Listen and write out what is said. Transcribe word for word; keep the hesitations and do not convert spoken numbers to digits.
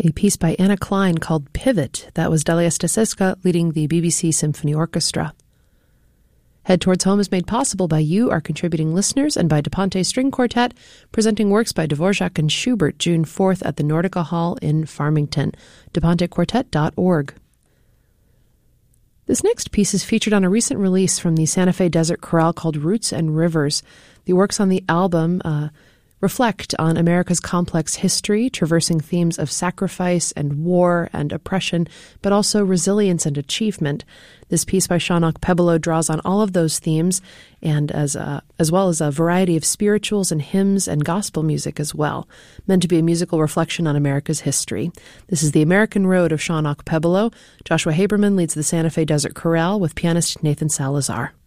A piece by Anna Klein called Pivot. That was Dalia Stasecka leading the B B C Symphony Orchestra. Head Towards Home is made possible by you, our contributing listeners, and by DePonte String Quartet, presenting works by Dvorak and Schubert June fourth at the Nordica Hall in Farmington. DePonte Quartet dot org. This next piece is featured on a recent release from the Santa Fe Desert Chorale called Roots and Rivers. The works on the album uh, reflect on America's complex history, traversing themes of sacrifice and war and oppression, but also resilience and achievement. This piece by Shaunak Pebolo draws on all of those themes, and as a, as well as a variety of spirituals and hymns and gospel music as well, meant to be a musical reflection on America's history. This is The American Road of Shaunak Pebolo. Joshua Haberman leads the Santa Fe Desert Chorale with pianist Nathan Salazar.